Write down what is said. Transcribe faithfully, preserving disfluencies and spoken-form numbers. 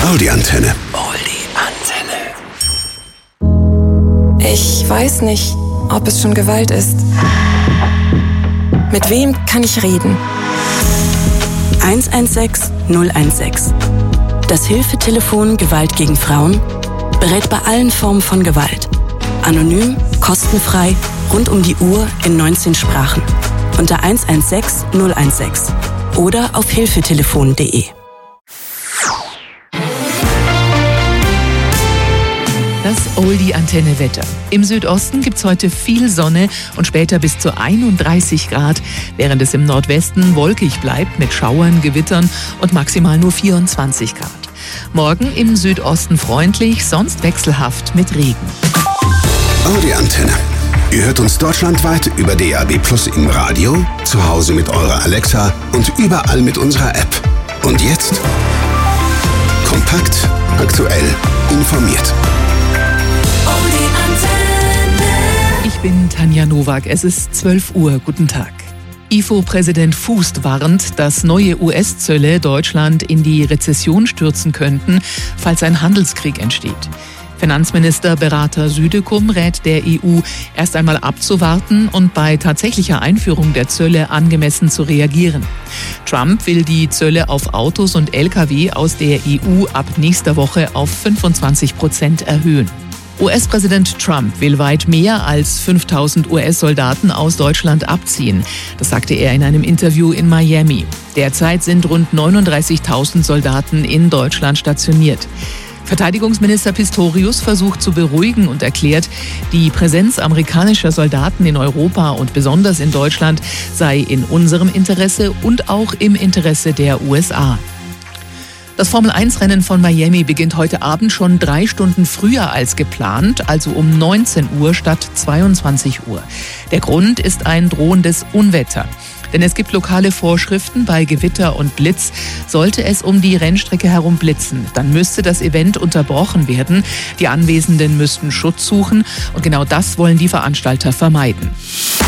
Audi-Antenne. Audi-Antenne. Ich weiß nicht, ob es schon Gewalt ist. Mit wem kann ich reden? eins eins sechs null eins sechs. Das Hilfetelefon Gewalt gegen Frauen berät bei allen Formen von Gewalt. Anonym, kostenfrei, rund um die Uhr in neunzehn Sprachen. Unter eins eins sechs null eins sechs oder auf hilfetelefon punkt de. Das Oldie-Antenne-Wetter. Im Südosten gibt's heute viel Sonne und später bis zu einunddreißig Grad, während es im Nordwesten wolkig bleibt mit Schauern, Gewittern und maximal nur vierundzwanzig Grad. Morgen im Südosten freundlich, sonst wechselhaft mit Regen. Audi-Antenne. Ihr hört uns deutschlandweit über D A B Plus im Radio, zu Hause mit eurer Alexa und überall mit unserer App. Und jetzt kompakt, aktuell, informiert. Ich bin Tanja Nowak, es ist zwölf Uhr, guten Tag. I F O-Präsident Fußt warnt, dass neue U S-Zölle Deutschland in die Rezession stürzen könnten, falls ein Handelskrieg entsteht. Finanzminister Berater Südekum rät der E U, erst einmal abzuwarten und bei tatsächlicher Einführung der Zölle angemessen zu reagieren. Trump will die Zölle auf Autos und L K W aus der E U ab nächster Woche auf fünfundzwanzig Prozent erhöhen. U S-Präsident Trump will weit mehr als fünftausend U S-Soldaten aus Deutschland abziehen. Das sagte er in einem Interview in Miami. Derzeit sind rund neununddreißigtausend Soldaten in Deutschland stationiert. Verteidigungsminister Pistorius versucht zu beruhigen und erklärt, die Präsenz amerikanischer Soldaten in Europa und besonders in Deutschland sei in unserem Interesse und auch im Interesse der U S A. Das Formel eins Rennen von Miami beginnt heute Abend schon drei Stunden früher als geplant, also um neunzehn Uhr statt zweiundzwanzig Uhr. Der Grund ist ein drohendes Unwetter. Denn es gibt lokale Vorschriften, bei Gewitter und Blitz sollte es um die Rennstrecke herum blitzen. Dann müsste das Event unterbrochen werden. Die Anwesenden müssten Schutz suchen und genau das wollen die Veranstalter vermeiden.